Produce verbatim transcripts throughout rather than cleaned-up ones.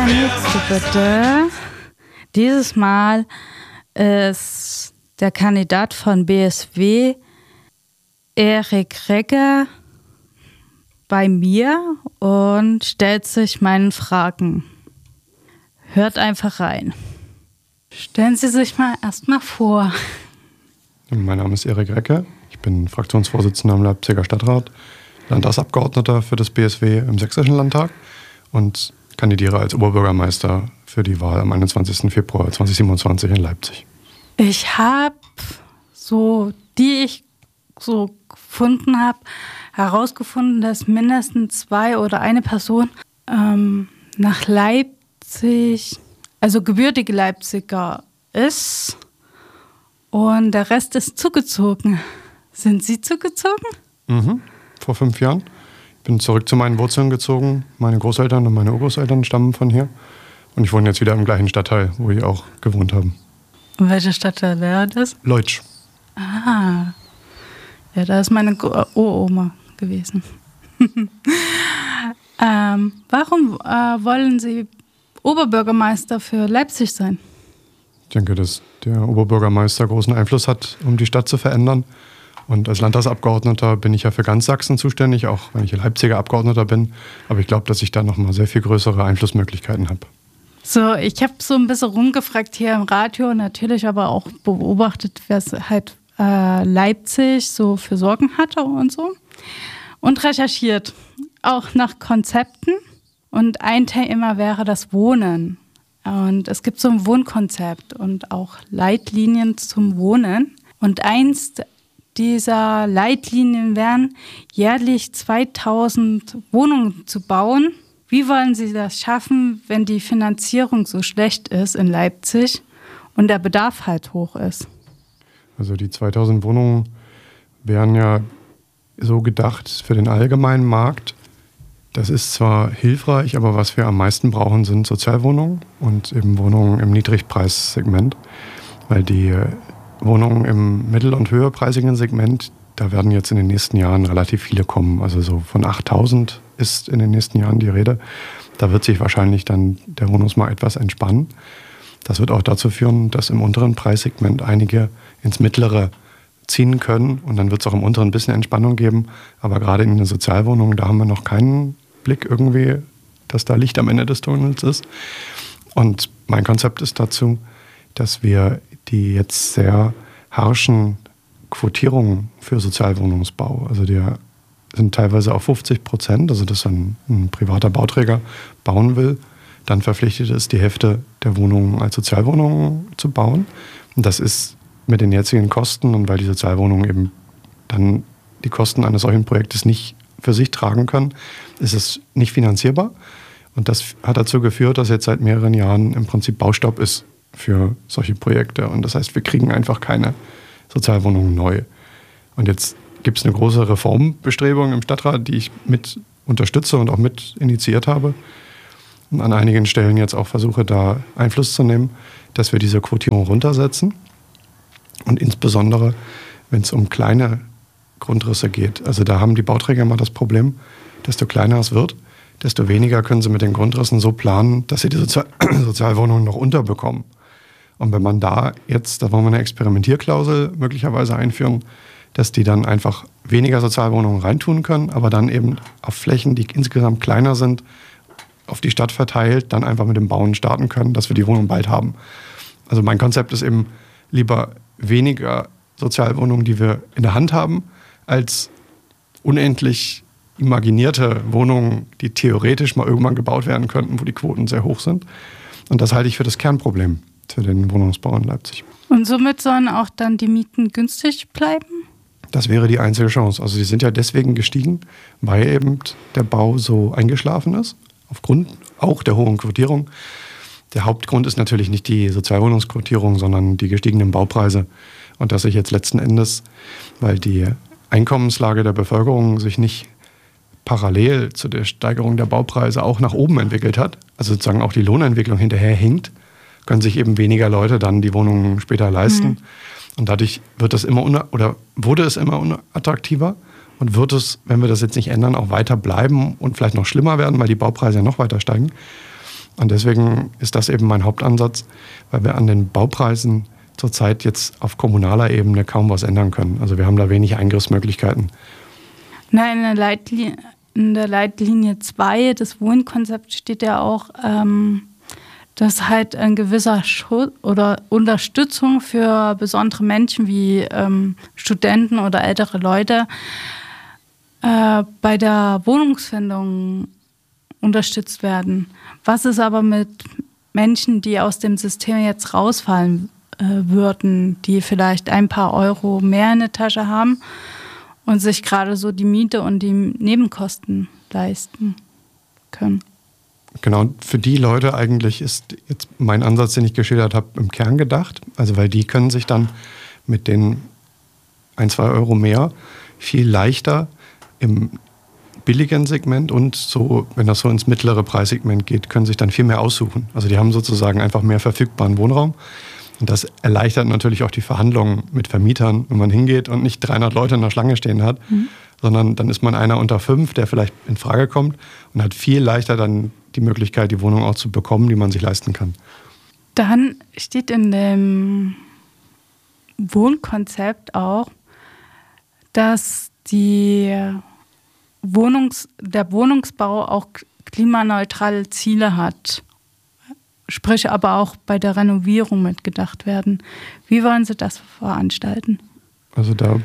nächste bitte. Dieses Mal ist der Kandidat von B S W, Erik Regger, bei mir und stellt sich meinen Fragen. Hört einfach rein. Stellen Sie sich mal erstmal vor. Mein Name ist Erik Regger. Ich bin Fraktionsvorsitzender im Leipziger Stadtrat, Landtagsabgeordneter für das B S W im Sächsischen Landtag und kandidiere als Oberbürgermeister für die Wahl am einundzwanzigsten Februar zweitausendsiebenundzwanzig in Leipzig. Ich habe, so die ich so gefunden habe, herausgefunden, dass mindestens zwei oder eine Person ähm, nach Leipzig, also gebürtige Leipziger ist und der Rest ist zugezogen. Sind Sie zugezogen? Mhm. Vor fünf Jahren. Ich bin zurück zu meinen Wurzeln gezogen. Meine Großeltern und meine Urgroßeltern stammen von hier. Und ich wohne jetzt wieder im gleichen Stadtteil, wo ich auch gewohnt habe. Und welcher Stadtteil wäre das? Leutsch. Ah, ja, da ist meine Uroma gewesen. ähm, warum äh, wollen Sie Oberbürgermeister für Leipzig sein? Ich denke, dass der Oberbürgermeister großen Einfluss hat, um die Stadt zu verändern. Und als Landtagsabgeordneter bin ich ja für ganz Sachsen zuständig, auch wenn ich Leipziger Abgeordneter bin. Aber ich glaube, dass ich da nochmal sehr viel größere Einflussmöglichkeiten habe. So, ich habe so ein bisschen rumgefragt hier im Radio, natürlich aber auch beobachtet, wer halt äh, Leipzig so für Sorgen hatte und so. Und recherchiert, auch nach Konzepten. Und ein Thema wäre das Wohnen. Und es gibt so ein Wohnkonzept und auch Leitlinien zum Wohnen. Und eins dieser Leitlinien wären, jährlich zweitausend Wohnungen zu bauen. Wie wollen Sie das schaffen, wenn die Finanzierung so schlecht ist in Leipzig und der Bedarf halt hoch ist? Also die zweitausend Wohnungen wären ja so gedacht für den allgemeinen Markt. Das ist zwar hilfreich, aber was wir am meisten brauchen, sind Sozialwohnungen und eben Wohnungen im Niedrigpreissegment, weil die Wohnungen im mittel- und höherpreisigen Segment, da werden jetzt in den nächsten Jahren relativ viele kommen. Also so von achttausend ist in den nächsten Jahren die Rede. Da wird sich wahrscheinlich dann der Wohnungsmarkt etwas entspannen. Das wird auch dazu führen, dass im unteren Preissegment einige ins mittlere ziehen können. Und dann wird es auch im unteren ein bisschen Entspannung geben. Aber gerade in den Sozialwohnungen, da haben wir noch keinen Blick irgendwie, dass da Licht am Ende des Tunnels ist. Und mein Konzept ist dazu, dass wir die jetzt sehr harschen Quotierungen für Sozialwohnungsbau, also die sind teilweise auf fünfzig Prozent, also dass ein, ein privater Bauträger bauen will, dann verpflichtet ist, die Hälfte der Wohnungen als Sozialwohnungen zu bauen. Und das ist mit den jetzigen Kosten und weil die Sozialwohnungen eben dann die Kosten eines solchen Projektes nicht für sich tragen können, ist es nicht finanzierbar. Und das hat dazu geführt, dass jetzt seit mehreren Jahren im Prinzip Baustopp ist für solche Projekte. Und das heißt, wir kriegen einfach keine Sozialwohnungen neu. Und jetzt gibt es eine große Reformbestrebung im Stadtrat, die ich mit unterstütze und auch mit initiiert habe. Und an einigen Stellen jetzt auch versuche, da Einfluss zu nehmen, dass wir diese Quotierung runtersetzen. Und insbesondere, wenn es um kleine Grundrisse geht. Also da haben die Bauträger immer das Problem, desto kleiner es wird, desto weniger können sie mit den Grundrissen so planen, dass sie die Sozial- Sozialwohnungen noch unterbekommen. Und wenn man da jetzt, da wollen wir eine Experimentierklausel möglicherweise einführen, dass die dann einfach weniger Sozialwohnungen reintun können, aber dann eben auf Flächen, die insgesamt kleiner sind, auf die Stadt verteilt, dann einfach mit dem Bauen starten können, dass wir die Wohnung bald haben. Also mein Konzept ist eben lieber weniger Sozialwohnungen, die wir in der Hand haben, als unendlich imaginierte Wohnungen, die theoretisch mal irgendwann gebaut werden könnten, wo die Quoten sehr hoch sind. Und das halte ich für das Kernproblem für den Wohnungsbau in Leipzig. Und somit sollen auch dann die Mieten günstig bleiben? Das wäre die einzige Chance. Also die sind ja deswegen gestiegen, weil eben der Bau so eingeschlafen ist, aufgrund auch der hohen Quotierung. Der Hauptgrund ist natürlich nicht die Sozialwohnungsquotierung, sondern die gestiegenen Baupreise. Und dass sich jetzt letzten Endes, weil die Einkommenslage der Bevölkerung sich nicht parallel zu der Steigerung der Baupreise auch nach oben entwickelt hat, also sozusagen auch die Lohnentwicklung hinterher hinkt, können sich eben weniger Leute dann die Wohnungen später leisten. Mhm. Und dadurch wird das immer una- oder wurde es immer unattraktiver und wird es, wenn wir das jetzt nicht ändern, auch weiter bleiben und vielleicht noch schlimmer werden, weil die Baupreise ja noch weiter steigen. Und deswegen ist das eben mein Hauptansatz, weil wir an den Baupreisen zurzeit jetzt auf kommunaler Ebene kaum was ändern können. Also wir haben da wenig Eingriffsmöglichkeiten. Na, in der Leitlinie, in der Leitlinie zwei des Wohnkonzepts steht ja auch, ähm, dass halt ein gewisser Schutz oder Unterstützung für besondere Menschen wie ähm, Studenten oder ältere Leute äh, bei der Wohnungsfindung unterstützt werden. Was ist aber mit Menschen, die aus dem System jetzt rausfallen äh, würden, die vielleicht ein paar Euro mehr in der Tasche haben und sich gerade so die Miete und die Nebenkosten leisten können? Genau, für die Leute eigentlich ist jetzt mein Ansatz, den ich geschildert habe, im Kern gedacht. Also weil die können sich dann mit den ein, zwei Euro mehr viel leichter im billigen Segment und so, wenn das so ins mittlere Preissegment geht, können sich dann viel mehr aussuchen. Also die haben sozusagen einfach mehr verfügbaren Wohnraum. Und das erleichtert natürlich auch die Verhandlungen mit Vermietern, wenn man hingeht und nicht dreihundert Leute in der Schlange stehen hat, mhm. sondern dann ist man einer unter fünf, der vielleicht in Frage kommt und hat viel leichter dann die Möglichkeit, die Wohnung auch zu bekommen, die man sich leisten kann. Dann steht in dem Wohnkonzept auch, dass die Wohnungs-, der Wohnungsbau auch klimaneutrale Ziele hat. Sprich aber auch bei der Renovierung mitgedacht werden. Wie wollen Sie das veranstalten? Also da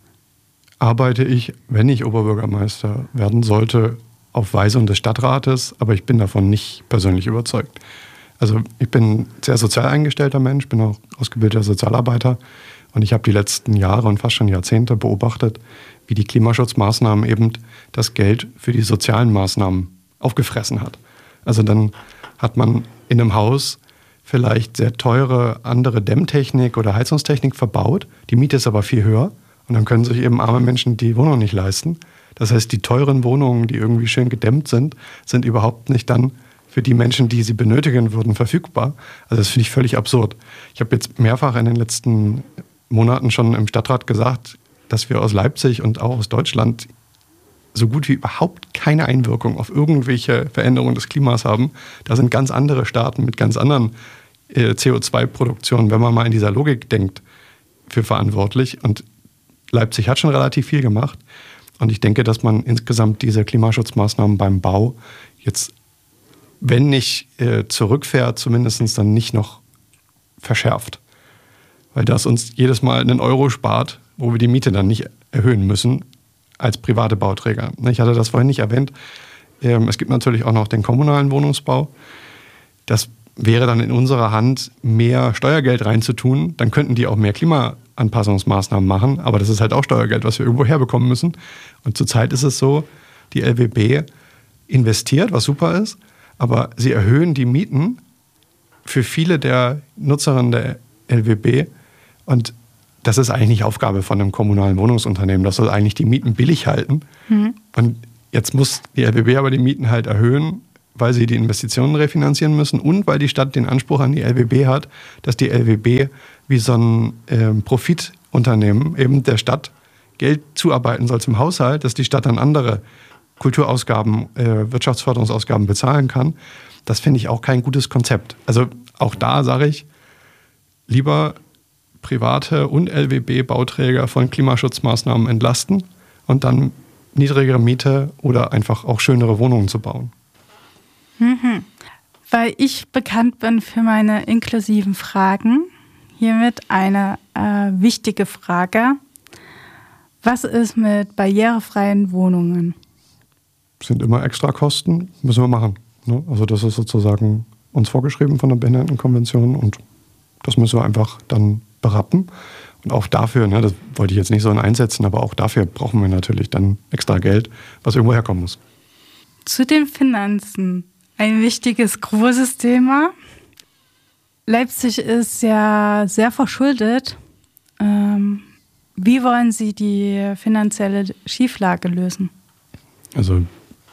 arbeite ich, wenn ich Oberbürgermeister werden sollte, auf Weisung des Stadtrates, aber ich bin davon nicht persönlich überzeugt. Also ich bin ein sehr sozial eingestellter Mensch, bin auch ausgebildeter Sozialarbeiter und ich habe die letzten Jahre und fast schon Jahrzehnte beobachtet, wie die Klimaschutzmaßnahmen eben das Geld für die sozialen Maßnahmen aufgefressen hat. Also dann hat man in einem Haus vielleicht sehr teure andere Dämmtechnik oder Heizungstechnik verbaut, die Miete ist aber viel höher und dann können sich eben arme Menschen die Wohnung nicht leisten. Das heißt, die teuren Wohnungen, die irgendwie schön gedämmt sind, sind überhaupt nicht dann für die Menschen, die sie benötigen würden, verfügbar. Also das finde ich völlig absurd. Ich habe jetzt mehrfach in den letzten Monaten schon im Stadtrat gesagt, dass wir aus Leipzig und auch aus Deutschland so gut wie überhaupt keine Einwirkung auf irgendwelche Veränderungen des Klimas haben. Da sind ganz andere Staaten mit ganz anderen äh, C O zwei Produktionen, wenn man mal in dieser Logik denkt, für verantwortlich. Und Leipzig hat schon relativ viel gemacht. Und ich denke, dass man insgesamt diese Klimaschutzmaßnahmen beim Bau jetzt, wenn nicht äh, zurückfährt, zumindest dann nicht noch verschärft. Weil das uns jedes Mal einen Euro spart, wo wir die Miete dann nicht erhöhen müssen als private Bauträger. Ich hatte das vorhin nicht erwähnt. Ähm, es gibt natürlich auch noch den kommunalen Wohnungsbau. Das wäre dann in unserer Hand, mehr Steuergeld reinzutun. Dann könnten die auch mehr Klimaanpassungsmaßnahmen machen. Aber das ist halt auch Steuergeld, was wir irgendwo herbekommen müssen. Und zurzeit ist es so, die L W B investiert, was super ist, aber sie erhöhen die Mieten für viele der Nutzerinnen der L W B. Und das ist eigentlich nicht Aufgabe von einem kommunalen Wohnungsunternehmen. Das soll eigentlich die Mieten billig halten. Mhm. Und jetzt muss die L W B aber die Mieten halt erhöhen, weil sie die Investitionen refinanzieren müssen und weil die Stadt den Anspruch an die L W B hat, dass die L W B wie so ein äh, Profitunternehmen eben der Stadt Geld zuarbeiten soll zum Haushalt, dass die Stadt dann andere Kulturausgaben, äh, Wirtschaftsförderungsausgaben bezahlen kann. Das finde ich auch kein gutes Konzept. Also auch da sage ich, lieber private und L W B-Bauträger von Klimaschutzmaßnahmen entlasten und dann niedrigere Miete oder einfach auch schönere Wohnungen zu bauen. Mhm. Weil ich bekannt bin für meine inklusiven Fragen, hiermit eine äh, wichtige Frage. Was ist mit barrierefreien Wohnungen? Sind immer Extrakosten, müssen wir machen. Ne? Also das ist sozusagen uns vorgeschrieben von der Behindertenkonvention und das müssen wir einfach dann berappen. Und auch dafür, ne, das wollte ich jetzt nicht so einsetzen, aber auch dafür brauchen wir natürlich dann extra Geld, was irgendwo herkommen muss. Zu den Finanzen. Ein wichtiges, großes Thema. Leipzig ist ja sehr verschuldet. Ähm, wie wollen Sie die finanzielle Schieflage lösen? Also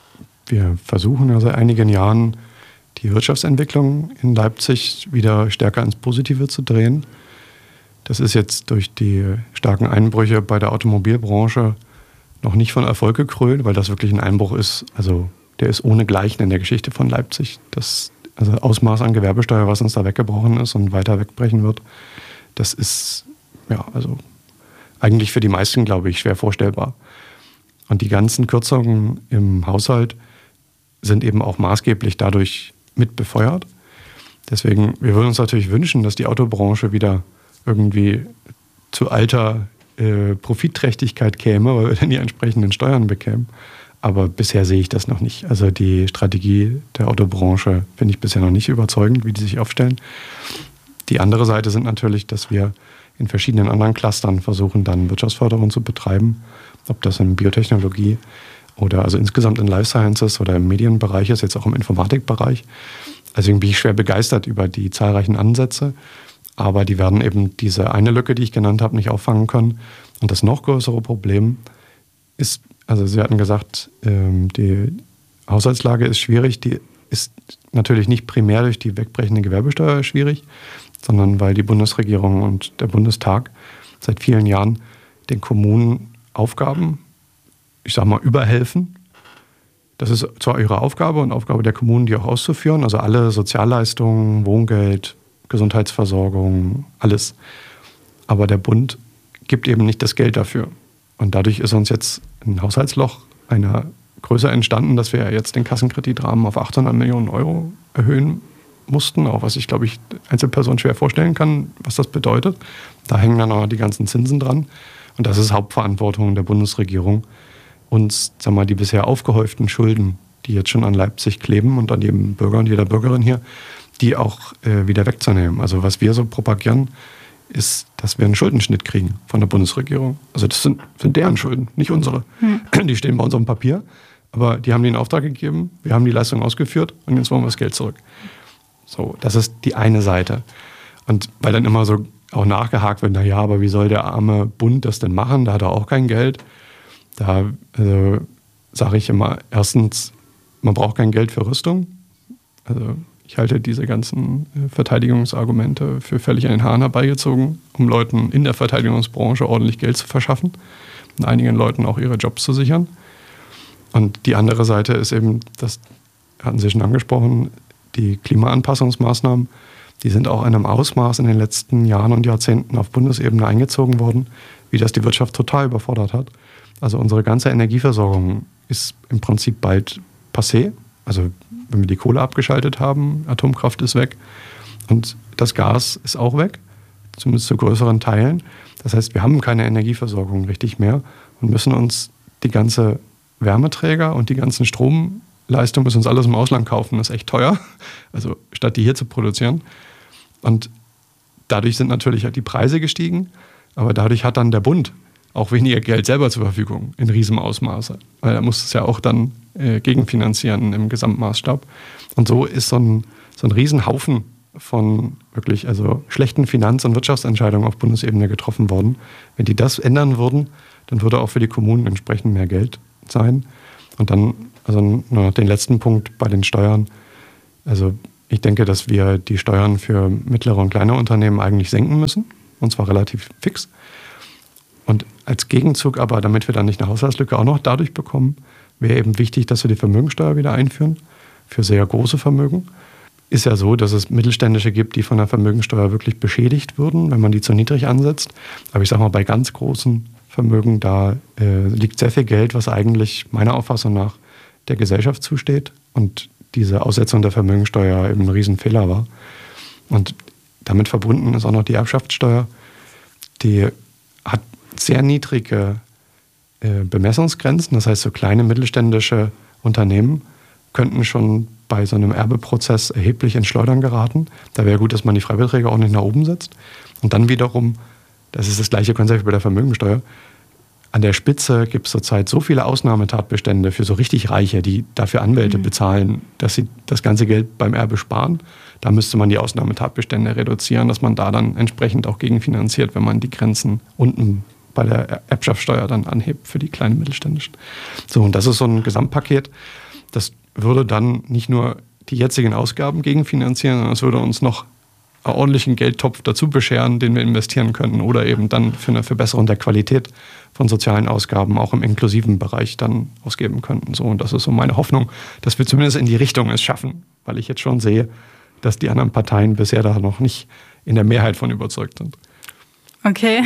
wir versuchen ja seit einigen Jahren, die Wirtschaftsentwicklung in Leipzig wieder stärker ins Positive zu drehen. Das ist jetzt durch die starken Einbrüche bei der Automobilbranche noch nicht von Erfolg gekrönt, weil das wirklich ein Einbruch ist, also der ist ohnegleichen in der Geschichte von Leipzig. Das also Ausmaß an Gewerbesteuer, was uns da weggebrochen ist und weiter wegbrechen wird, das ist ja also eigentlich für die meisten, glaube ich, schwer vorstellbar. Und die ganzen Kürzungen im Haushalt sind eben auch maßgeblich dadurch mit befeuert. Deswegen, wir würden uns natürlich wünschen, dass die Autobranche wieder irgendwie zu alter äh, Profitträchtigkeit käme, weil wir dann die entsprechenden Steuern bekämen. Aber bisher sehe ich das noch nicht. Also die Strategie der Autobranche finde ich bisher noch nicht überzeugend, wie die sich aufstellen. Die andere Seite sind natürlich, dass wir in verschiedenen anderen Clustern versuchen, dann Wirtschaftsförderung zu betreiben. Ob das in Biotechnologie oder also insgesamt in Life Sciences oder im Medienbereich ist, jetzt auch im Informatikbereich. Deswegen bin ich schwer begeistert über die zahlreichen Ansätze. Aber die werden eben diese eine Lücke, die ich genannt habe, nicht auffangen können. Und das noch größere Problem ist, also Sie hatten gesagt, die Haushaltslage ist schwierig. Die ist natürlich nicht primär durch die wegbrechende Gewerbesteuer schwierig, sondern weil die Bundesregierung und der Bundestag seit vielen Jahren den Kommunen Aufgaben, ich sage mal, überhelfen. Das ist zwar ihre Aufgabe und Aufgabe der Kommunen, die auch auszuführen, also alle Sozialleistungen, Wohngeld, Gesundheitsversorgung, alles. Aber der Bund gibt eben nicht das Geld dafür. Und dadurch ist uns jetzt ein Haushaltsloch einer Größe entstanden, dass wir jetzt den Kassenkreditrahmen auf achthundert Millionen Euro erhöhen mussten, auch was ich, glaube ich, Einzelpersonen schwer vorstellen kann, was das bedeutet. Da hängen dann auch die ganzen Zinsen dran. Und das ist Hauptverantwortung der Bundesregierung, uns, sagen wir mal, die bisher aufgehäuften Schulden, die jetzt schon an Leipzig kleben und an jedem Bürger und jeder Bürgerin hier, die auch äh, wieder wegzunehmen. Also was wir so propagieren, ist, dass wir einen Schuldenschnitt kriegen von der Bundesregierung. Also das sind, sind deren Schulden, nicht unsere. Hm. Die stehen bei uns auf dem Papier, aber die haben die in Auftrag gegeben, wir haben die Leistung ausgeführt und jetzt wollen wir das Geld zurück. So, das ist die eine Seite. Und weil dann immer so auch nachgehakt wird, naja, aber wie soll der arme Bund das denn machen? Da hat er auch kein Geld. Da also, sage ich immer, erstens, man braucht kein Geld für Rüstung. Also ich halte diese ganzen Verteidigungsargumente für völlig an den Haaren herbeigezogen, um Leuten in der Verteidigungsbranche ordentlich Geld zu verschaffen und einigen Leuten auch ihre Jobs zu sichern. Und die andere Seite ist eben, das hatten Sie schon angesprochen, die Klimaanpassungsmaßnahmen, die sind auch in einem Ausmaß in den letzten Jahren und Jahrzehnten auf Bundesebene eingezogen worden, wie das die Wirtschaft total überfordert hat. Also unsere ganze Energieversorgung ist im Prinzip bald passé. Also wenn wir die Kohle abgeschaltet haben, Atomkraft ist weg und das Gas ist auch weg, zumindest zu größeren Teilen. Das heißt, wir haben keine Energieversorgung richtig mehr und müssen uns die ganze Wärmeträger und die ganzen Stromleistungen müssen uns alles im Ausland kaufen. Das ist echt teuer, also statt die hier zu produzieren. Und dadurch sind natürlich halt die Preise gestiegen, aber dadurch hat dann der Bund auch weniger Geld selber zur Verfügung in riesem Ausmaße. Weil er muss es ja auch dann äh, gegenfinanzieren im Gesamtmaßstab. Und so ist so ein, so ein Riesenhaufen von wirklich also schlechten Finanz- und Wirtschaftsentscheidungen auf Bundesebene getroffen worden. Wenn die das ändern würden, dann würde auch für die Kommunen entsprechend mehr Geld sein. Und dann, also nur noch den letzten Punkt bei den Steuern. Also ich denke, dass wir die Steuern für mittlere und kleine Unternehmen eigentlich senken müssen. Und zwar relativ fix. Und als Gegenzug aber, damit wir dann nicht eine Haushaltslücke auch noch dadurch bekommen, wäre eben wichtig, dass wir die Vermögensteuer wieder einführen für sehr große Vermögen. Ist ja so, dass es Mittelständische gibt, die von der Vermögensteuer wirklich beschädigt würden, wenn man die zu niedrig ansetzt. Aber ich sage mal, bei ganz großen Vermögen, da äh, liegt sehr viel Geld, was eigentlich meiner Auffassung nach der Gesellschaft zusteht. Und diese Aussetzung der Vermögensteuer eben ein Riesenfehler war. Und damit verbunden ist auch noch die Erbschaftssteuer. Die hat sehr niedrige äh, Bemessungsgrenzen. Das heißt, so kleine mittelständische Unternehmen könnten schon bei so einem Erbeprozess erheblich ins Schleudern geraten. Da wäre gut, dass man die Freibeträge auch nicht nach oben setzt. Und dann wiederum, das ist das gleiche Konzept wie bei der Vermögensteuer, an der Spitze gibt es zurzeit so viele Ausnahmetatbestände für so richtig Reiche, die dafür Anwälte mhm. bezahlen, dass sie das ganze Geld beim Erbe sparen. Da müsste man die Ausnahmetatbestände reduzieren, dass man da dann entsprechend auch gegenfinanziert, wenn man die Grenzen unten bei der Erbschaftssteuer dann anhebt für die kleinen Mittelständischen. So, und das ist so ein Gesamtpaket. Das würde dann nicht nur die jetzigen Ausgaben gegenfinanzieren, sondern es würde uns noch einen ordentlichen Geldtopf dazu bescheren, den wir investieren könnten oder eben dann für eine Verbesserung der Qualität von sozialen Ausgaben auch im inklusiven Bereich dann ausgeben könnten. So, und das ist so meine Hoffnung, dass wir zumindest in die Richtung es schaffen. weil ich jetzt schon sehe, dass die anderen Parteien bisher da noch nicht in der Mehrheit von überzeugt sind. Okay.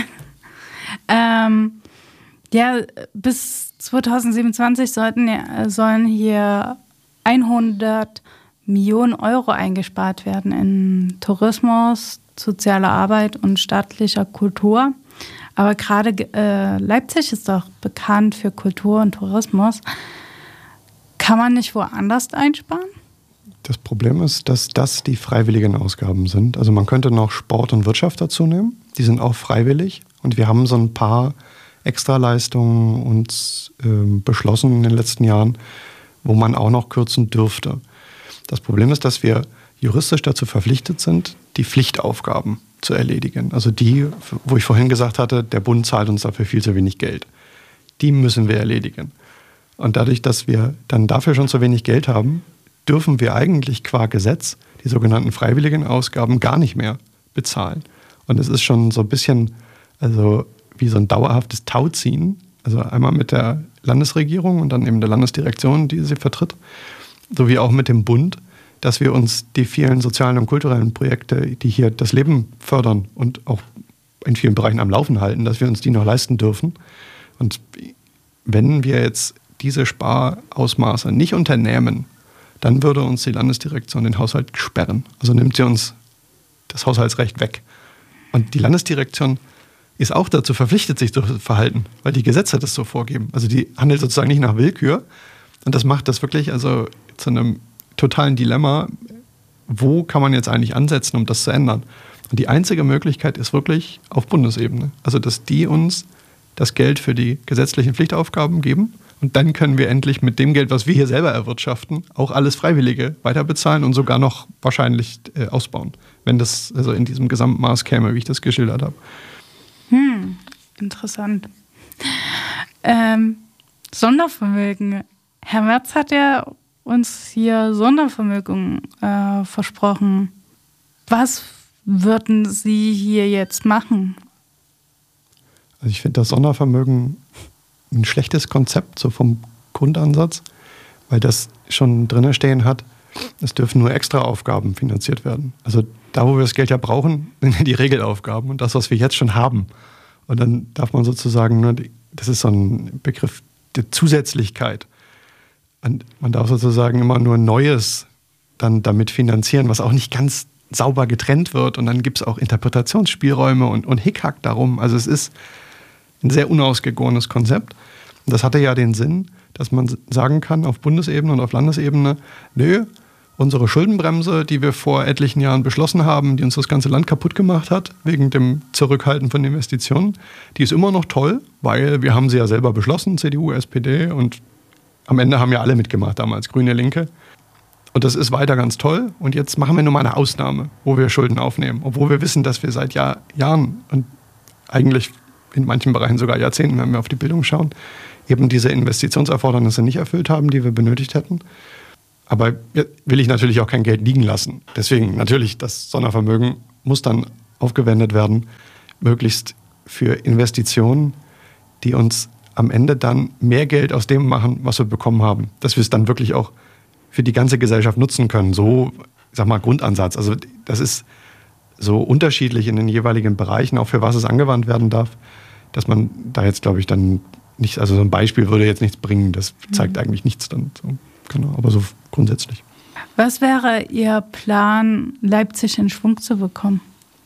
Ähm, ja, bis zwanzig siebenundzwanzig sollten, sollen hier hundert Millionen Euro eingespart werden in Tourismus, soziale Arbeit und staatlicher Kultur. Aber gerade äh, Leipzig ist doch bekannt für Kultur und Tourismus. Kann man nicht woanders einsparen? Das Problem ist, dass das die freiwilligen Ausgaben sind. Also man könnte noch Sport und Wirtschaft dazu nehmen. Die sind auch freiwillig. Und wir haben so ein paar Extraleistungen uns äh, beschlossen in den letzten Jahren, wo man auch noch kürzen dürfte. Das Problem ist, dass wir juristisch dazu verpflichtet sind, die Pflichtaufgaben zu erledigen. Also die, wo ich vorhin gesagt hatte, der Bund zahlt uns dafür viel zu wenig Geld. Die müssen wir erledigen. Und dadurch, dass wir dann dafür schon zu wenig Geld haben, dürfen wir eigentlich qua Gesetz die sogenannten freiwilligen Ausgaben gar nicht mehr bezahlen. Und es ist schon so ein bisschen also wie so ein dauerhaftes Tauziehen. Also einmal mit der Landesregierung und dann eben der Landesdirektion, die sie vertritt, sowie auch mit dem Bund, dass wir uns die vielen sozialen und kulturellen Projekte, die hier das Leben fördern und auch in vielen Bereichen am Laufen halten, dass wir uns die noch leisten dürfen. Und wenn wir jetzt diese Sparausmaße nicht unternehmen, dann würde uns die Landesdirektion den Haushalt sperren. Also nimmt sie uns das Haushaltsrecht weg. Und die Landesdirektion ist auch dazu verpflichtet, sich zu verhalten, weil die Gesetze das so vorgeben. Also die handelt sozusagen nicht nach Willkür. Und das macht das wirklich also zu einem totalen Dilemma. Wo kann man jetzt eigentlich ansetzen, um das zu ändern? Und die einzige Möglichkeit ist wirklich auf Bundesebene. Also dass die uns das Geld für die gesetzlichen Pflichtaufgaben geben. Und dann können wir endlich mit dem Geld, was wir hier selber erwirtschaften, auch alles Freiwillige weiterbezahlen und sogar noch wahrscheinlich äh, ausbauen, wenn das also in diesem Gesamtmaß käme, wie ich das geschildert habe. Hm, interessant. Ähm, Sondervermögen. Herr Merz hat ja uns hier Sondervermögen äh, versprochen. Was würden Sie hier jetzt machen? Also ich finde das Sondervermögen ein schlechtes Konzept, so vom Grundansatz, weil das schon drin stehen hat, es dürfen nur Extraaufgaben finanziert werden. Also da, wo wir das Geld ja brauchen, sind die Regelaufgaben und das, was wir jetzt schon haben. Und dann darf man sozusagen nur, die, das ist so ein Begriff der Zusätzlichkeit. Und man darf sozusagen immer nur Neues dann damit finanzieren, was auch nicht ganz sauber getrennt wird. Und dann gibt es auch Interpretationsspielräume und, und Hickhack darum. Also es ist ein sehr unausgegorenes Konzept. Und das hatte ja den Sinn, dass man sagen kann auf Bundesebene und auf Landesebene, nö, unsere Schuldenbremse, die wir vor etlichen Jahren beschlossen haben, die uns das ganze Land kaputt gemacht hat, wegen dem Zurückhalten von Investitionen, die ist immer noch toll, weil wir haben sie ja selber beschlossen, C D U, S P D, und am Ende haben ja alle mitgemacht damals, Grüne, Linke. Und das ist weiter ganz toll. Und jetzt machen wir nur mal eine Ausnahme, wo wir Schulden aufnehmen, obwohl wir wissen, dass wir seit Jahr, Jahren und eigentlich in manchen Bereichen sogar Jahrzehnten, wenn wir auf die Bildung schauen, eben diese Investitionserfordernisse nicht erfüllt haben, die wir benötigt hätten. Aber will ich natürlich auch kein Geld liegen lassen. Deswegen natürlich, das Sondervermögen muss dann aufgewendet werden, möglichst für Investitionen, die uns am Ende dann mehr Geld aus dem machen, was wir bekommen haben. Dass wir es dann wirklich auch für die ganze Gesellschaft nutzen können. So, ich sag mal, Grundansatz. Also das ist so unterschiedlich in den jeweiligen Bereichen, auch für was es angewandt werden darf, dass man da jetzt, glaube ich, dann nicht, also so ein Beispiel würde jetzt nichts bringen, das zeigt mhm. eigentlich nichts dann. So, genau, aber so grundsätzlich. Was wäre Ihr Plan, Leipzig in Schwung zu bekommen?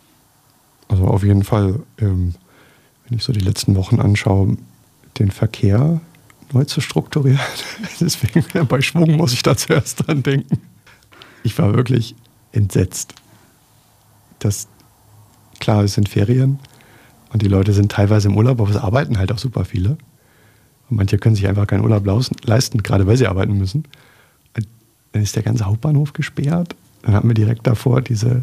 Also auf jeden Fall, ähm, wenn ich so die letzten Wochen anschaue, den Verkehr neu zu strukturieren. Deswegen bei Schwung muss ich da zuerst dran denken. Ich war wirklich entsetzt. Das, klar, es sind Ferien und die Leute sind teilweise im Urlaub, aber es arbeiten halt auch super viele. Und manche können sich einfach keinen Urlaub leisten, gerade weil sie arbeiten müssen. Dann ist der ganze Hauptbahnhof gesperrt. Dann hatten wir direkt davor diese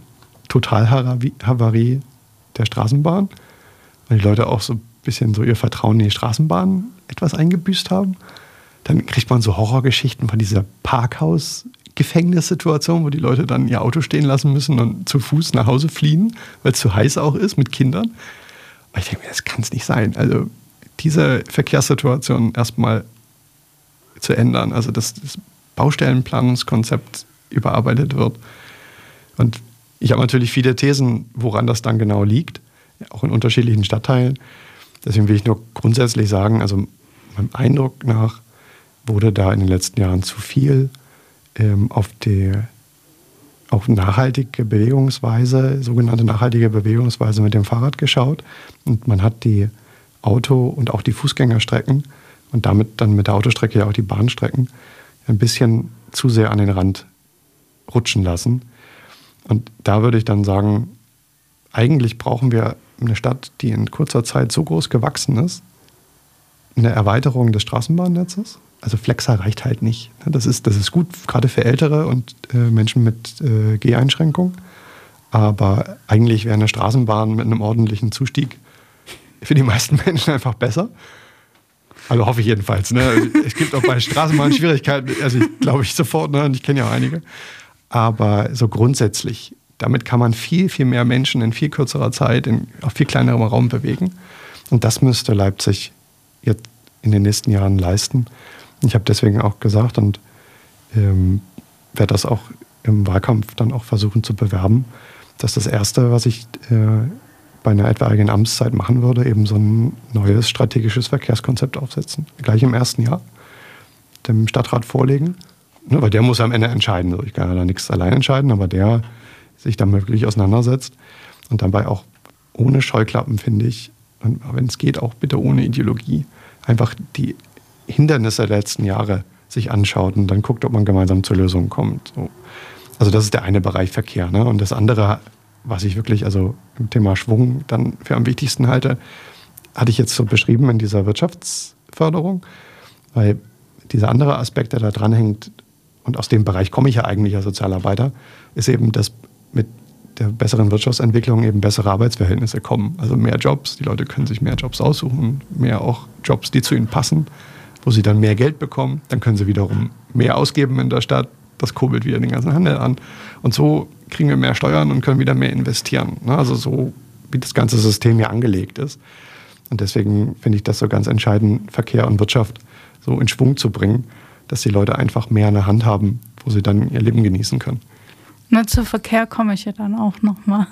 Totalhavarie der Straßenbahn, weil die Leute auch so ein bisschen so ihr Vertrauen in die Straßenbahn etwas eingebüßt haben. Dann kriegt man so Horrorgeschichten von dieser Parkhaus-Gefängnissituation, wo die Leute dann ihr Auto stehen lassen müssen und zu Fuß nach Hause fliehen, weil es zu heiß auch ist mit Kindern. Aber ich denke mir, das kann es nicht sein. Also diese Verkehrssituation erstmal zu ändern. Also das, das Baustellenplanungskonzept überarbeitet wird. Und ich habe natürlich viele Thesen, woran das dann genau liegt, auch in unterschiedlichen Stadtteilen. Deswegen will ich nur grundsätzlich sagen, also meinem Eindruck nach wurde da in den letzten Jahren zu viel ähm, auf die auf nachhaltige Bewegungsweise, sogenannte nachhaltige Bewegungsweise mit dem Fahrrad geschaut. Und man hat die Auto- und auch die Fußgängerstrecken und damit dann mit der Autostrecke ja auch die Bahnstrecken ein bisschen zu sehr an den Rand rutschen lassen. Und da würde ich dann sagen, eigentlich brauchen wir eine Stadt, die in kurzer Zeit so groß gewachsen ist, eine Erweiterung des Straßenbahnnetzes. Also Flexer reicht halt nicht. Das ist, das ist gut, gerade für Ältere und äh, Menschen mit äh, Geheinschränkungen. Aber eigentlich wäre eine Straßenbahn mit einem ordentlichen Zustieg für die meisten Menschen einfach besser. Also hoffe ich jedenfalls. Ne? Es gibt auch bei Straßenbahnen Schwierigkeiten, also ich glaube ich sofort, ne? Und ich kenne ja auch einige. Aber so grundsätzlich, damit kann man viel, viel mehr Menschen in viel kürzerer Zeit in auf viel kleinerem Raum bewegen. Und das müsste Leipzig jetzt in den nächsten Jahren leisten. Ich habe deswegen auch gesagt und ähm, werde das auch im Wahlkampf dann auch versuchen zu bewerben, dass das Erste, was ich äh, bei einer etwaigen Amtszeit machen würde, eben so ein neues strategisches Verkehrskonzept aufsetzen. Gleich im ersten Jahr dem Stadtrat vorlegen. Ne, weil der muss am Ende entscheiden. Ich kann ja da nichts allein entscheiden, aber der sich da wirklich auseinandersetzt und dabei auch ohne Scheuklappen, finde ich, und wenn es geht, auch bitte ohne Ideologie, einfach die Hindernisse der letzten Jahre sich anschaut und dann guckt, ob man gemeinsam zur Lösung kommt. So. Also das ist der eine Bereich Verkehr. Ne? Und das andere, was ich wirklich also im Thema Schwung dann für am wichtigsten halte, hatte ich jetzt so beschrieben in dieser Wirtschaftsförderung, weil dieser andere Aspekt, der da dranhängt, und aus dem Bereich komme ich ja eigentlich als Sozialarbeiter, ist eben, dass mit der besseren Wirtschaftsentwicklung eben bessere Arbeitsverhältnisse kommen. Also mehr Jobs, die Leute können sich mehr Jobs aussuchen, mehr auch Jobs, die zu ihnen passen, wo sie dann mehr Geld bekommen. Dann können sie wiederum mehr ausgeben in der Stadt. Das kurbelt wieder den ganzen Handel an. Und so kriegen wir mehr Steuern und können wieder mehr investieren. Also so, wie das ganze System ja angelegt ist. Und deswegen finde ich das so ganz entscheidend, Verkehr und Wirtschaft so in Schwung zu bringen, dass die Leute einfach mehr in der Hand haben, wo sie dann ihr Leben genießen können. Na, zu Verkehr komme ich ja dann auch nochmal.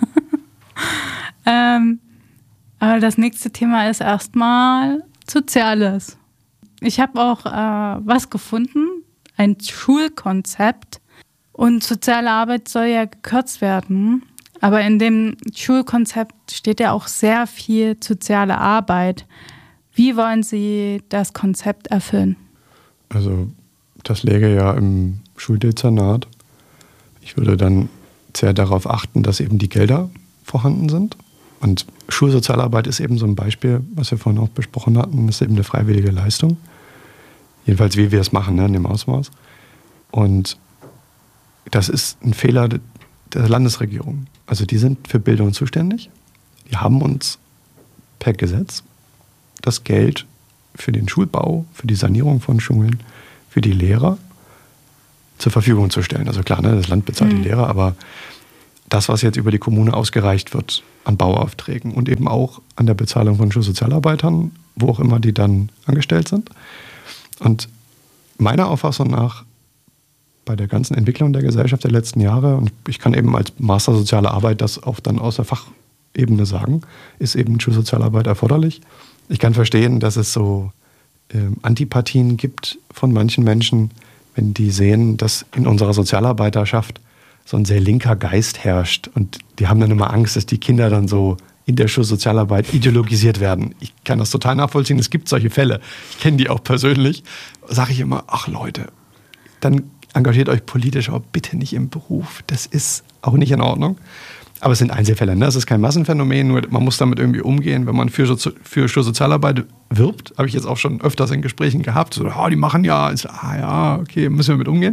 ähm, aber das nächste Thema ist erstmal Soziales. Ich habe auch äh, was gefunden, ein Schulkonzept. Und soziale Arbeit soll ja gekürzt werden. Aber in dem Schulkonzept steht ja auch sehr viel soziale Arbeit. Wie wollen Sie das Konzept erfüllen? Also das läge ja im Schuldezernat. Ich würde dann sehr darauf achten, dass eben die Gelder vorhanden sind. Und Schulsozialarbeit ist eben so ein Beispiel, was wir vorhin auch besprochen hatten, das ist eben eine freiwillige Leistung. Jedenfalls, wie wir es machen, ne, in dem Ausmaß. Und das ist ein Fehler der Landesregierung. Also die sind für Bildung zuständig. Die haben uns per Gesetz das Geld für den Schulbau, für die Sanierung von Schulen, für die Lehrer zur Verfügung zu stellen. Also klar, ne, das Land bezahlt mhm. die Lehrer, aber das, was jetzt über die Kommune ausgereicht wird an Bauaufträgen und eben auch an der Bezahlung von Schulsozialarbeitern, wo auch immer die dann angestellt sind. Und meiner Auffassung nach bei der ganzen Entwicklung der Gesellschaft der letzten Jahre, und ich kann eben als Master Soziale Arbeit das auch dann aus der Fachebene sagen, ist eben Schulsozialarbeit erforderlich. Ich kann verstehen, dass es so ähm, Antipathien gibt von manchen Menschen, wenn die sehen, dass in unserer Sozialarbeiterschaft so ein sehr linker Geist herrscht. Und die haben dann immer Angst, dass die Kinder dann so in der Schulsozialarbeit ideologisiert werden. Ich kann das total nachvollziehen. Es gibt solche Fälle. Ich kenne die auch persönlich. Sage ich immer, ach Leute, dann engagiert euch politisch, aber bitte nicht im Beruf. Das ist auch nicht in Ordnung. Aber es sind Einzelfälle. Ne? Es ist kein Massenphänomen, nur man muss damit irgendwie umgehen, wenn man für, Sozi- für Schulsozialarbeit wirbt. Habe ich jetzt auch schon öfters in Gesprächen gehabt. So, oh, die machen ja. Ist, ah ja, okay, müssen wir mit umgehen.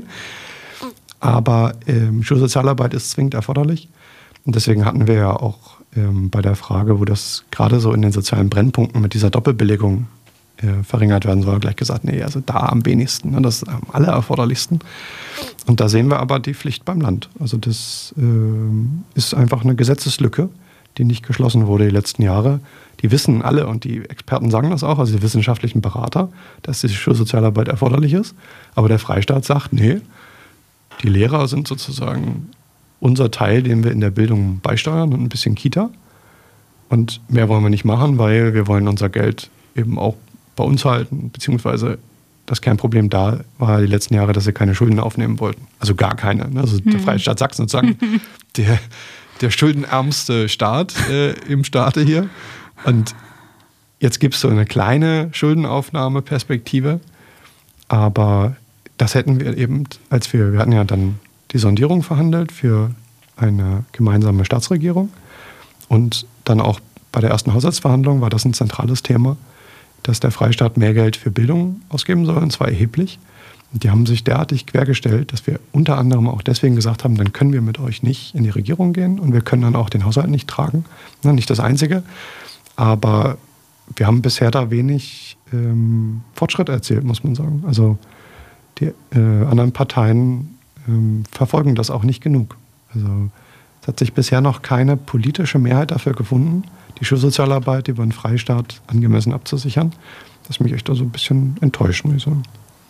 Aber ähm, Schulsozialarbeit ist zwingend erforderlich. Und deswegen hatten wir ja auch ähm, bei der Frage, wo das gerade so in den sozialen Brennpunkten mit dieser Doppelbelegung äh, verringert werden soll, gleich gesagt, nee, also da am wenigsten. Ne? Das ist am allererforderlichsten. Und da sehen wir aber die Pflicht beim Land. Also das äh, ist einfach eine Gesetzeslücke, die nicht geschlossen wurde die letzten Jahre. Die wissen alle, und die Experten sagen das auch, also die wissenschaftlichen Berater, dass die Schulsozialarbeit erforderlich ist. Aber der Freistaat sagt, nee, Die Lehrer sind sozusagen unser Teil, den wir in der Bildung beisteuern und ein bisschen Kita. Und mehr wollen wir nicht machen, weil wir wollen unser Geld eben auch bei uns halten, beziehungsweise das Kernproblem da war die letzten Jahre, dass sie keine Schulden aufnehmen wollten. Also gar keine. Ne? Also hm. der Freistaat Sachsen sozusagen der, der schuldenärmste Staat äh, im Staate hier. Und jetzt gibt es so eine kleine Schuldenaufnahmeperspektive, aber das hätten wir eben, als wir, wir hatten ja dann die Sondierung verhandelt für eine gemeinsame Staatsregierung und dann auch bei der ersten Haushaltsverhandlung war das ein zentrales Thema, dass der Freistaat mehr Geld für Bildung ausgeben soll, und zwar erheblich. Und die haben sich derartig quergestellt, dass wir unter anderem auch deswegen gesagt haben, dann können wir mit euch nicht in die Regierung gehen und wir können dann auch den Haushalt nicht tragen. Na, nicht das Einzige, aber wir haben bisher da wenig ähm, Fortschritt erzielt, muss man sagen. Also die äh, anderen Parteien ähm, verfolgen das auch nicht genug. Also es hat sich bisher noch keine politische Mehrheit dafür gefunden, die Schulsozialarbeit über einen Freistaat angemessen abzusichern. Das mich echt da so ein bisschen enttäuscht, muss ich sagen.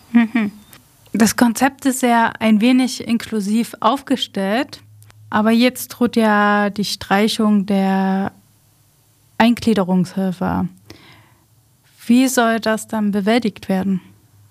Das Konzept ist ja ein wenig inklusiv aufgestellt, aber jetzt droht ja die Streichung der Eingliederungshilfe. Wie soll das dann bewältigt werden?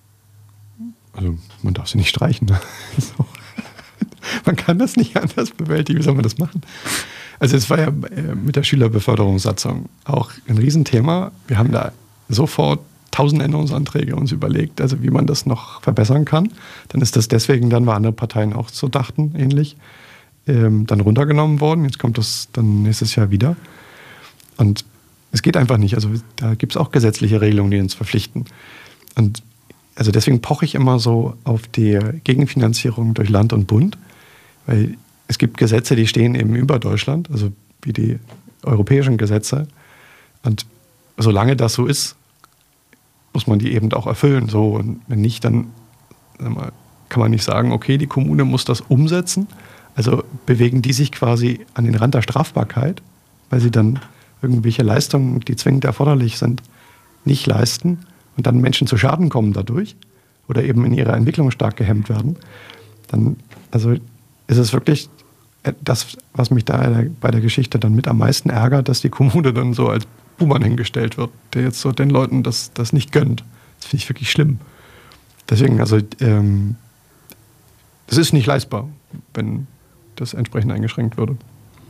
Also man darf sie nicht streichen. So. Man kann das nicht anders bewältigen. Wie soll man das machen? Also es war ja mit der Schülerbeförderungssatzung auch ein Riesenthema. Wir haben da sofort tausend Änderungsanträge uns überlegt, also wie man das noch verbessern kann. Dann ist das deswegen dann, weil andere Parteien auch so dachten, ähnlich, ähm, dann runtergenommen worden. Jetzt kommt das dann nächstes Jahr wieder. Und es geht einfach nicht. Also da gibt es auch gesetzliche Regelungen, die uns verpflichten. Und also deswegen poche ich immer so auf die Gegenfinanzierung durch Land und Bund, weil es gibt Gesetze, die stehen eben über Deutschland, also wie die europäischen Gesetze. Und solange das so ist, muss man die eben auch erfüllen. So. Und wenn nicht, dann kann man nicht sagen, okay, die Kommune muss das umsetzen. Also bewegen die sich quasi an den Rand der Strafbarkeit, weil sie dann irgendwelche Leistungen, die zwingend erforderlich sind, nicht leisten und dann Menschen zu Schaden kommen dadurch oder eben in ihrer Entwicklung stark gehemmt werden. Dann, also ist es wirklich das, was mich da bei der Geschichte dann mit am meisten ärgert, dass die Kommune dann so als Buhmann hingestellt wird, der jetzt so den Leuten das, das nicht gönnt. Das finde ich wirklich schlimm. Deswegen, also ähm, das ist nicht leistbar, wenn das entsprechend eingeschränkt würde.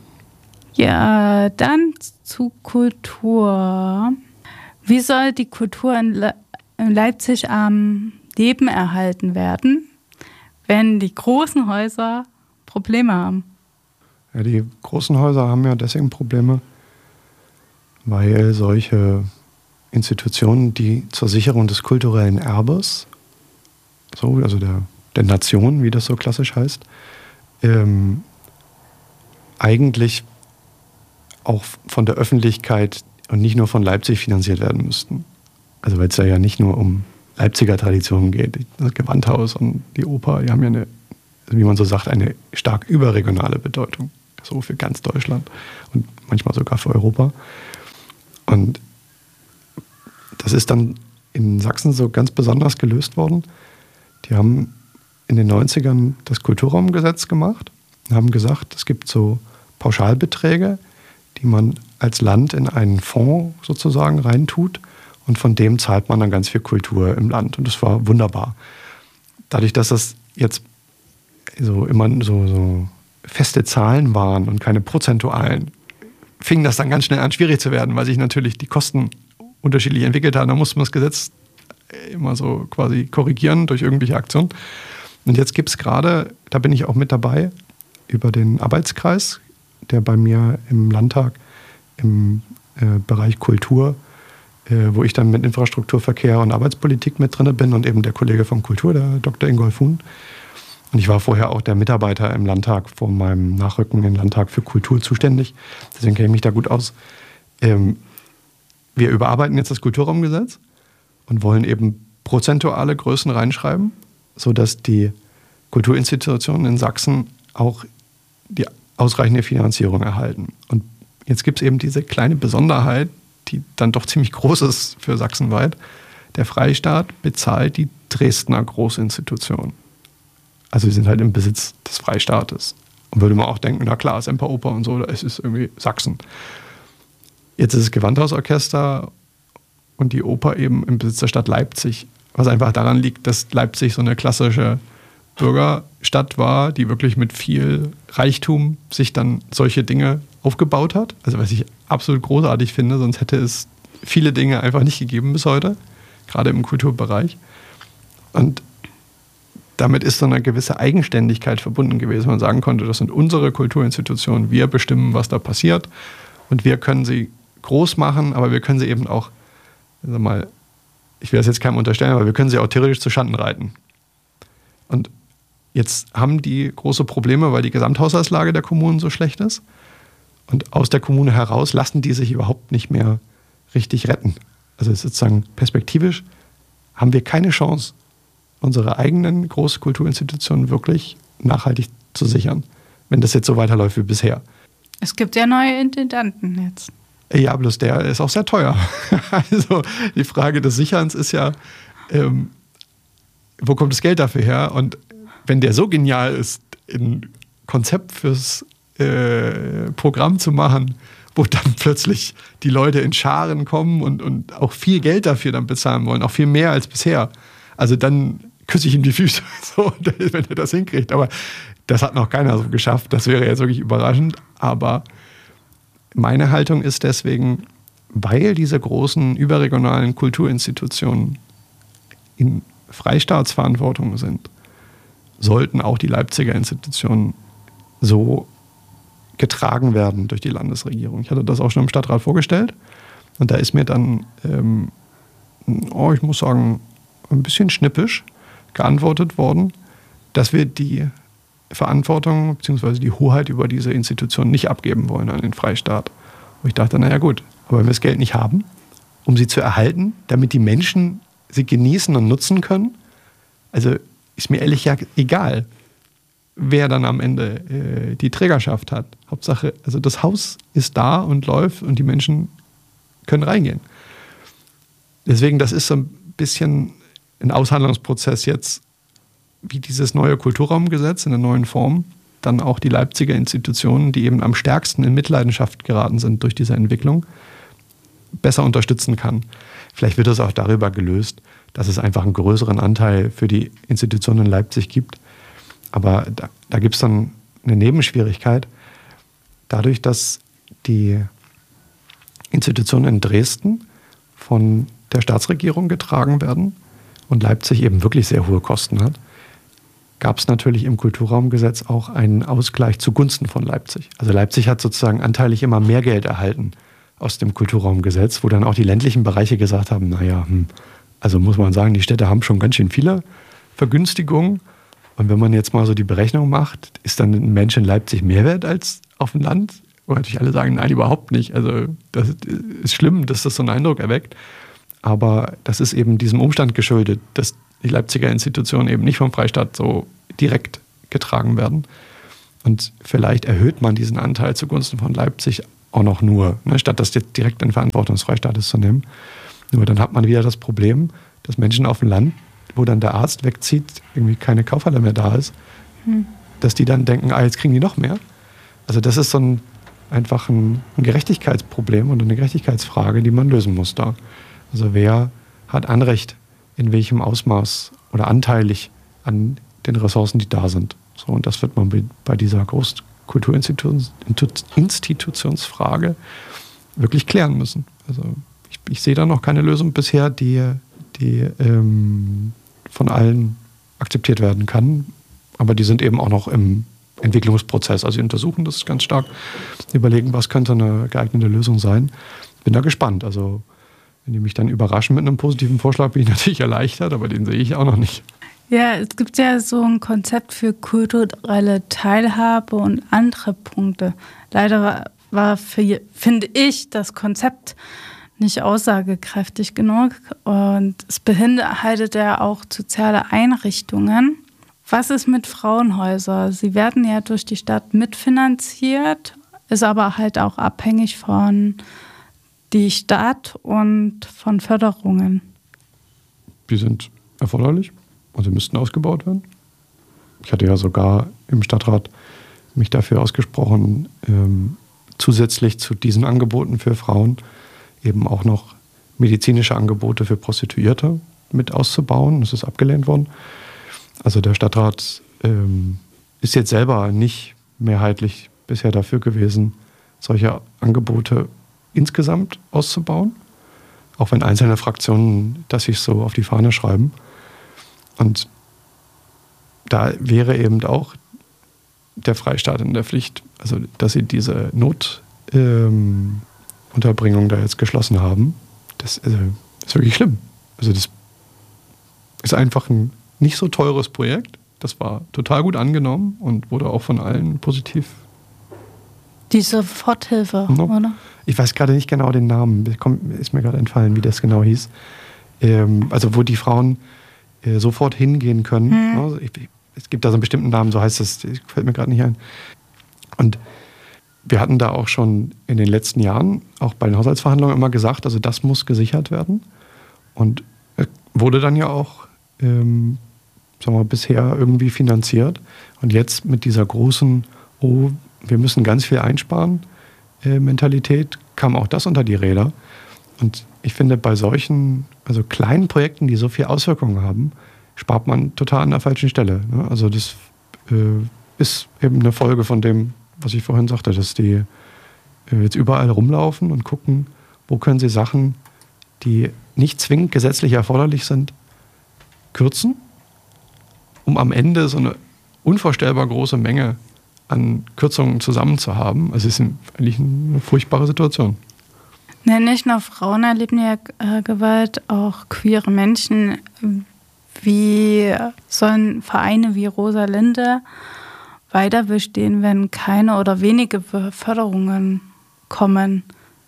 Ja, dann zu Kultur. Wie soll die Kultur in, Le- in Leipzig am Leben erhalten werden, wenn die großen Häuser Probleme haben? Ja, die großen Häuser haben ja deswegen Probleme, weil solche Institutionen, die zur Sicherung des kulturellen Erbes, so, also der, der Nation, wie das so klassisch heißt, ähm, eigentlich auch von der Öffentlichkeit und nicht nur von Leipzig finanziert werden müssten. Also weil es ja, ja nicht nur um Leipziger Traditionen geht. Das Gewandhaus und die Oper, die haben ja eine, wie man so sagt, eine stark überregionale Bedeutung. So für ganz Deutschland und manchmal sogar für Europa. Und das ist dann in Sachsen so ganz besonders gelöst worden. Die haben in den neunzigern das Kulturraumgesetz gemacht und haben gesagt, es gibt so Pauschalbeträge, die man als Land in einen Fonds sozusagen reintut und von dem zahlt man dann ganz viel Kultur im Land. Und das war wunderbar. Dadurch, dass das jetzt so immer so, so feste Zahlen waren und keine prozentualen, fing das dann ganz schnell an, schwierig zu werden, weil sich natürlich die Kosten unterschiedlich entwickelt haben. Da musste man das Gesetz immer so quasi korrigieren durch irgendwelche Aktionen. Und jetzt gibt es gerade, da bin ich auch mit dabei, über den Arbeitskreis, der bei mir im Landtag im äh, Bereich Kultur, äh, wo ich dann mit Infrastruktur, Verkehr und Arbeitspolitik mit drin bin und eben der Kollege von Kultur, der Doktor Ingolf Huhn. Und ich war vorher auch der Mitarbeiter im Landtag, vor meinem Nachrücken im Landtag für Kultur zuständig. Deswegen kenne ich mich da gut aus. Ähm, wir überarbeiten jetzt das Kulturraumgesetz und wollen eben prozentuale Größen reinschreiben, sodass die Kulturinstitutionen in Sachsen auch die ausreichende Finanzierung erhalten. Und jetzt gibt es eben diese kleine Besonderheit, die dann doch ziemlich groß ist für sachsenweit. Der Freistaat bezahlt die Dresdner Großinstitution. Also sie sind halt im Besitz des Freistaates. Und würde man auch denken, na klar, Semperoper und so, es ist irgendwie Sachsen. Jetzt ist das Gewandhausorchester und die Oper eben im Besitz der Stadt Leipzig, was einfach daran liegt, dass Leipzig so eine klassische Bürgerstadt war, die wirklich mit viel Reichtum sich dann solche Dinge aufgebaut hat. Also was ich absolut großartig finde, sonst hätte es viele Dinge einfach nicht gegeben bis heute, gerade im Kulturbereich. Und damit ist so eine gewisse Eigenständigkeit verbunden gewesen. Man sagen konnte, das sind unsere Kulturinstitutionen, wir bestimmen, was da passiert und wir können sie groß machen, aber wir können sie eben auch, sag mal, ich will das jetzt keinem unterstellen, aber wir können sie auch theoretisch zu Schanden reiten. Und jetzt haben die große Probleme, weil die Gesamthaushaltslage der Kommunen so schlecht ist. Und aus der Kommune heraus lassen die sich überhaupt nicht mehr richtig retten. Also sozusagen perspektivisch haben wir keine Chance, unsere eigenen Großkulturinstitutionen wirklich nachhaltig zu sichern, wenn das jetzt so weiterläuft wie bisher. Es gibt ja neue Intendanten jetzt. Ja, bloß der ist auch sehr teuer. Also die Frage des Sicherns ist ja, ähm, wo kommt das Geld dafür her? Und wenn der so genial ist, ein Konzept fürs äh, Programm zu machen, wo dann plötzlich die Leute in Scharen kommen und, und auch viel Geld dafür dann bezahlen wollen, auch viel mehr als bisher. Also dann küsse ich ihm die Füße, so, wenn er das hinkriegt. Aber das hat noch keiner so geschafft. Das wäre jetzt wirklich überraschend. Aber meine Haltung ist deswegen, weil diese großen überregionalen Kulturinstitutionen in Freistaatsverantwortung sind, sollten auch die Leipziger Institutionen so getragen werden durch die Landesregierung. Ich hatte das auch schon im Stadtrat vorgestellt und da ist mir dann, ähm, oh, ich muss sagen, ein bisschen schnippisch geantwortet worden, dass wir die Verantwortung bzw. die Hoheit über diese Institutionen nicht abgeben wollen an den Freistaat. Und ich dachte, naja gut, aber wenn wir das Geld nicht haben, um sie zu erhalten, damit die Menschen sie genießen und nutzen können, also ist mir ehrlich gesagt egal, wer dann am Ende äh, die Trägerschaft hat. Hauptsache, also das Haus ist da und läuft und die Menschen können reingehen. Deswegen, das ist so ein bisschen ein Aushandlungsprozess jetzt, wie dieses neue Kulturraumgesetz in der neuen Form dann auch die Leipziger Institutionen, die eben am stärksten in Mitleidenschaft geraten sind durch diese Entwicklung, besser unterstützen kann. Vielleicht wird das auch darüber gelöst, dass es einfach einen größeren Anteil für die Institutionen in Leipzig gibt. Aber da, da gibt es dann eine Nebenschwierigkeit. Dadurch, dass die Institutionen in Dresden von der Staatsregierung getragen werden und Leipzig eben wirklich sehr hohe Kosten hat, gab es natürlich im Kulturraumgesetz auch einen Ausgleich zugunsten von Leipzig. Also Leipzig hat sozusagen anteilig immer mehr Geld erhalten aus dem Kulturraumgesetz, wo dann auch die ländlichen Bereiche gesagt haben, naja, hm, also muss man sagen, die Städte haben schon ganz schön viele Vergünstigungen. Und wenn man jetzt mal so die Berechnung macht, ist dann ein Mensch in Leipzig mehr wert als auf dem Land? Und natürlich alle sagen, nein, überhaupt nicht. Also das ist schlimm, dass das so einen Eindruck erweckt. Aber das ist eben diesem Umstand geschuldet, dass die Leipziger Institutionen eben nicht vom Freistaat so direkt getragen werden. Und vielleicht erhöht man diesen Anteil zugunsten von Leipzig auch noch nur, ne, statt das jetzt direkt in Verantwortung des Freistaates zu nehmen. Nur dann hat man wieder das Problem, dass Menschen auf dem Land, wo dann der Arzt wegzieht, irgendwie keine Kaufhalle mehr da ist, hm. dass die dann denken, ah, jetzt kriegen die noch mehr. Also das ist so ein, einfach ein, ein Gerechtigkeitsproblem und eine Gerechtigkeitsfrage, die man lösen muss da. Also wer hat Anrecht, in welchem Ausmaß oder anteilig an den Ressourcen, die da sind. So, und das wird man bei dieser Großkulturinstitutionsfrage wirklich klären müssen. Also ich, ich sehe da noch keine Lösung bisher, die, die ähm, von allen akzeptiert werden kann. Aber die sind eben auch noch im Entwicklungsprozess. Also sie untersuchen das ganz stark, überlegen, was könnte eine geeignete Lösung sein. Bin da gespannt. Also wenn die mich dann überraschen mit einem positiven Vorschlag, bin ich natürlich erleichtert, aber den sehe ich auch noch nicht. Ja, es gibt ja so ein Konzept für kulturelle Teilhabe und andere Punkte. Leider war, war für, finde ich, das Konzept nicht aussagekräftig genug und es beinhaltet ja auch soziale Einrichtungen. Was ist mit Frauenhäusern? Sie werden ja durch die Stadt mitfinanziert, ist aber halt auch abhängig von die Stadt und von Förderungen. Die sind erforderlich und sie müssten ausgebaut werden. ich hatte ja sogar im Stadtrat mich dafür ausgesprochen, ähm, zusätzlich zu diesen Angeboten für Frauen eben auch noch medizinische Angebote für Prostituierte mit auszubauen. Das ist abgelehnt worden. Also der Stadtrat ähm, ist jetzt selber nicht mehrheitlich bisher dafür gewesen, solche Angebote insgesamt auszubauen, auch wenn einzelne Fraktionen das sich so auf die Fahne schreiben. Und da wäre eben auch der Freistaat in der Pflicht, also dass sie diese Notunterbringung ähm, da jetzt geschlossen haben. Das also, ist wirklich schlimm. Also das ist einfach ein nicht so teures Projekt. Das war total gut angenommen und wurde auch von allen positiv. Die Soforthilfe, no. oder? Ich weiß gerade nicht genau den Namen. Ist mir gerade entfallen, wie das genau hieß. Ähm, also wo die Frauen äh, sofort hingehen können. Hm. Also ich, es gibt da so einen bestimmten Namen, so heißt das, fällt mir gerade nicht ein. Und wir hatten da auch schon in den letzten Jahren, auch bei den Haushaltsverhandlungen immer gesagt, also das muss gesichert werden. Und wurde dann ja auch, ähm, sagen wir mal, bisher irgendwie finanziert. Und jetzt mit dieser großen, oh, wir müssen ganz viel einsparen, äh, Mentalität, kam auch das unter die Räder. Und ich finde, bei solchen, also kleinen Projekten, die so viel Auswirkungen haben, spart man total an der falschen Stelle. Ne? Also das äh, ist eben eine Folge von dem, was ich vorhin sagte, dass die äh, jetzt überall rumlaufen und gucken, wo können sie Sachen, die nicht zwingend gesetzlich erforderlich sind, kürzen, um am Ende so eine unvorstellbar große Menge an Kürzungen zusammen zu haben. Also es ist eigentlich eine furchtbare Situation. Nee, nicht nur Frauen erleben ja äh, Gewalt, auch queere Menschen. Wie sollen Vereine wie Rosalinde weiter bestehen, wenn keine oder wenige Förderungen kommen?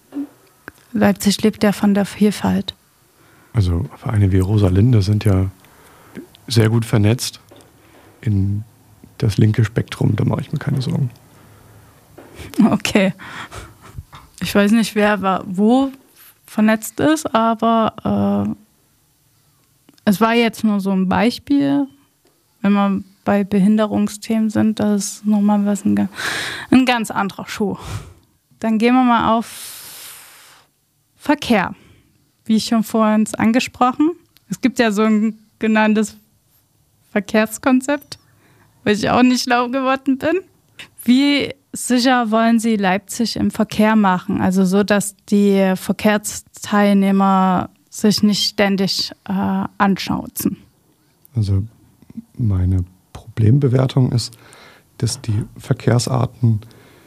Leipzig lebt ja von der Vielfalt. Also Vereine wie Rosalinde sind ja sehr gut vernetzt in das linke Spektrum, da mache ich mir keine Sorgen. Okay. Ich weiß nicht, wer wo vernetzt ist, aber äh, es war jetzt nur so ein Beispiel, wenn wir bei Behinderungsthemen sind, das ist nochmal was ein, ein ganz anderer Schuh. Dann gehen wir mal auf Verkehr. Wie schon vorhin angesprochen. Es gibt ja so ein genanntes Verkehrskonzept, weil ich auch nicht schlau geworden bin. Wie sicher wollen Sie Leipzig im Verkehr machen? Also so, dass die Verkehrsteilnehmer sich nicht ständig äh, anschnauzen. Also meine Problembewertung ist, dass die Verkehrsarten,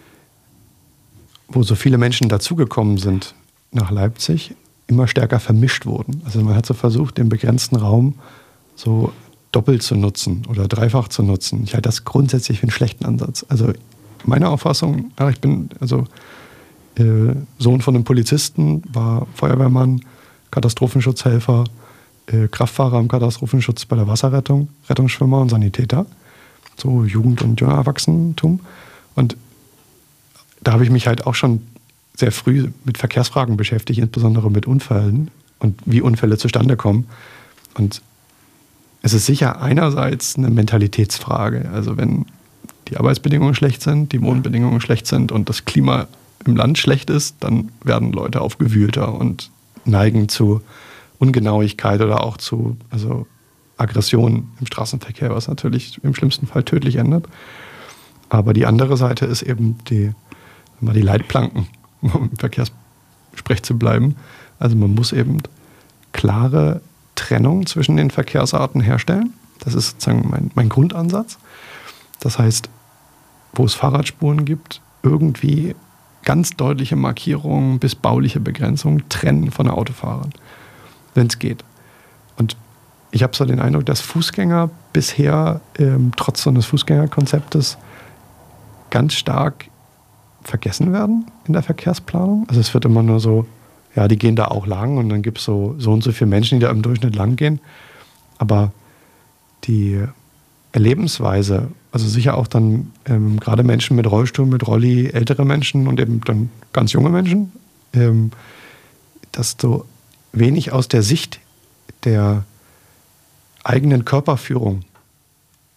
wo so viele Menschen dazugekommen sind nach Leipzig, immer stärker vermischt wurden. Also man hat so versucht, den begrenzten Raum so doppelt zu nutzen oder dreifach zu nutzen. Ich halte das grundsätzlich für einen schlechten Ansatz. Also meine Auffassung, ja, ich bin also äh, Sohn von einem Polizisten, war Feuerwehrmann, Katastrophenschutzhelfer, äh, Kraftfahrer im Katastrophenschutz bei der Wasserrettung, Rettungsschwimmer und Sanitäter, so Jugend- und junger Erwachsenentum. Und da habe ich mich halt auch schon sehr früh mit Verkehrsfragen beschäftigt, insbesondere mit Unfällen und wie Unfälle zustande kommen. Und es ist sicher einerseits eine Mentalitätsfrage. Also wenn die Arbeitsbedingungen schlecht sind, die Wohnbedingungen schlecht sind und das Klima im Land schlecht ist, dann werden Leute aufgewühlter und neigen zu Ungenauigkeit oder auch zu also Aggression im Straßenverkehr, was natürlich im schlimmsten Fall tödlich endet. Aber die andere Seite ist eben die, die Leitplanken, um im Verkehrssprech zu bleiben. Also man muss eben klare Trennung zwischen den Verkehrsarten herstellen. Das ist sozusagen mein, mein Grundansatz. Das heißt, wo es Fahrradspuren gibt, irgendwie ganz deutliche Markierungen bis bauliche Begrenzungen trennen von den Autofahrern, wenn es geht. Und ich habe so den Eindruck, dass Fußgänger bisher ähm, trotz so eines Fußgängerkonzeptes ganz stark vergessen werden in der Verkehrsplanung. Also es wird immer nur so, ja, die gehen da auch lang und dann gibt es so, so und so viele Menschen, die da im Durchschnitt lang gehen. Aber die Erlebensweise, also sicher auch dann ähm, gerade Menschen mit Rollstuhl, mit Rolli, ältere Menschen und eben dann ganz junge Menschen, ähm, dass so wenig aus der Sicht der eigenen Körperführung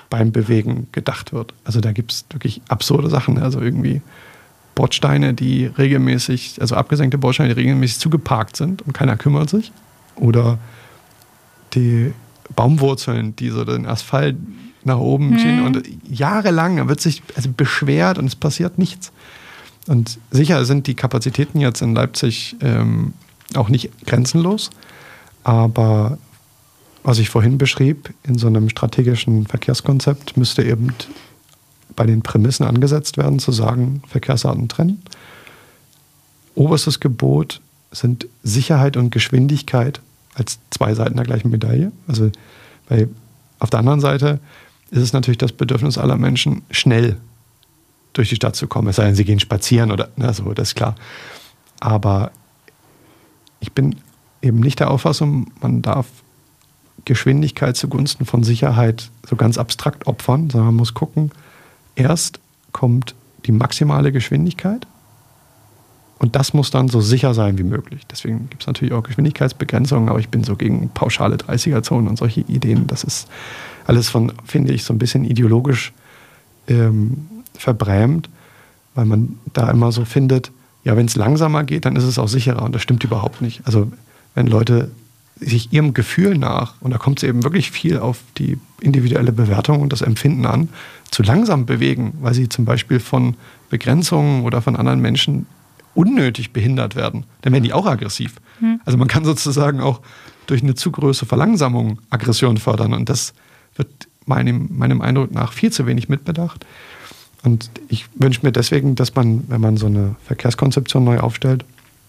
beim Bewegen gedacht wird. Also da gibt es wirklich absurde Sachen. Also irgendwie Bordsteine, die regelmäßig, also abgesenkte Bordsteine, die regelmäßig zugeparkt sind und keiner kümmert sich. Oder die Baumwurzeln, die so den Asphalt nach oben Mhm. ziehen. Und jahrelang wird sich also beschwert und es passiert nichts. Und sicher sind die Kapazitäten jetzt in Leipzig ähm, auch nicht grenzenlos. Aber was ich vorhin beschrieb, in so einem strategischen Verkehrskonzept müsste eben bei den Prämissen angesetzt werden, zu sagen, Verkehrsarten trennen. Oberstes Gebot sind Sicherheit und Geschwindigkeit als zwei Seiten der gleichen Medaille. Also weil auf der anderen Seite ist es natürlich das Bedürfnis aller Menschen, schnell durch die Stadt zu kommen. Es sei denn, sie gehen spazieren oder na, so, das ist klar. Aber ich bin eben nicht der Auffassung, man darf Geschwindigkeit zugunsten von Sicherheit so ganz abstrakt opfern, sondern man muss gucken, erst kommt die maximale Geschwindigkeit und das muss dann so sicher sein wie möglich. Deswegen gibt es natürlich auch Geschwindigkeitsbegrenzungen, aber ich bin so gegen pauschale dreißiger-Zonen und solche Ideen. Das ist alles von, finde ich, so ein bisschen ideologisch ähm, verbrämt, weil man da immer so findet, ja, wenn es langsamer geht, dann ist es auch sicherer und das stimmt überhaupt nicht. Also wenn Leute sich ihrem Gefühl nach, und da kommt es eben wirklich viel auf die individuelle Bewertung und das Empfinden an, zu langsam bewegen, weil sie zum Beispiel von Begrenzungen oder von anderen Menschen unnötig behindert werden, dann werden die auch aggressiv. Hm. Also man kann sozusagen auch durch eine zu große Verlangsamung Aggression fördern und das wird meinem, meinem Eindruck nach viel zu wenig mitbedacht. Und ich wünsche mir deswegen, dass man, wenn man so eine Verkehrskonzeption neu aufstellt,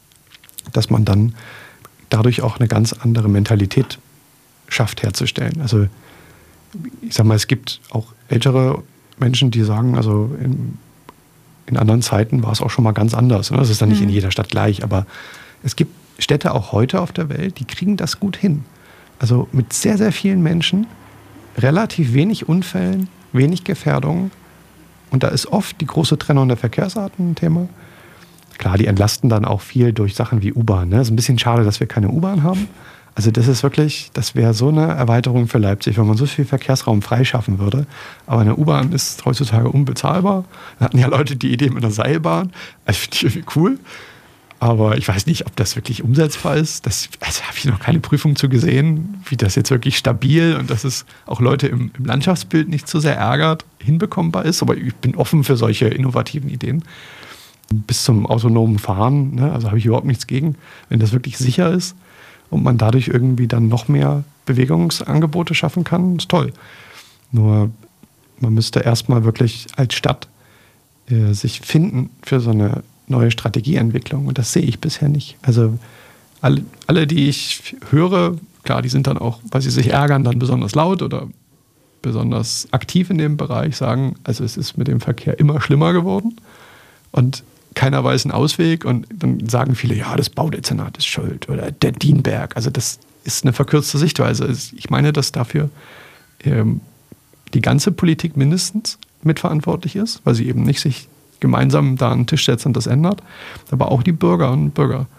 dass man dann dadurch auch eine ganz andere Mentalität schafft herzustellen. Also ich sag mal, es gibt auch ältere Menschen, die sagen, also in, in anderen Zeiten war es auch schon mal ganz anders. Das ist dann nicht in jeder Stadt gleich, aber es gibt Städte auch heute auf der Welt, die kriegen das gut hin. Also mit sehr, sehr vielen Menschen, relativ wenig Unfällen, wenig Gefährdungen. Und da ist oft die große Trennung der Verkehrsarten ein Thema. Klar, die entlasten dann auch viel durch Sachen wie U-Bahn. Ne? Ist ein bisschen schade, dass wir keine U-Bahn haben. Also das ist wirklich, das wäre so eine Erweiterung für Leipzig, wenn man so viel Verkehrsraum freischaffen würde. Aber eine U-Bahn ist heutzutage unbezahlbar. Da hatten ja Leute die Idee mit einer Seilbahn. Also finde ich irgendwie cool. Aber ich weiß nicht, ob das wirklich umsetzbar ist. Das also habe ich noch keine Prüfung zu gesehen, wie das jetzt wirklich stabil und dass es auch Leute im, im Landschaftsbild nicht zu sehr ärgert, hinbekommbar ist. Aber ich bin offen für solche innovativen Ideen. Bis zum autonomen Fahren, ne? Also habe ich überhaupt nichts gegen, wenn das wirklich sicher ist und man dadurch irgendwie dann noch mehr Bewegungsangebote schaffen kann, ist toll. Nur man müsste erstmal wirklich als Stadt äh, sich finden für so eine neue Strategieentwicklung und das sehe ich bisher nicht. Also alle, alle, die ich höre, klar, die sind dann auch, weil sie sich ärgern, dann besonders laut oder besonders aktiv in dem Bereich, sagen, also es ist mit dem Verkehr immer schlimmer geworden und keiner weiß einen Ausweg und dann sagen viele, ja, das Baudezernat ist schuld oder der Dienberg. Also das ist eine verkürzte Sichtweise. Ich meine, dass dafür ähm, die ganze Politik mindestens mitverantwortlich ist, weil sie eben nicht sich gemeinsam da an den Tisch setzt und das ändert, aber auch die Bürger und Bürger.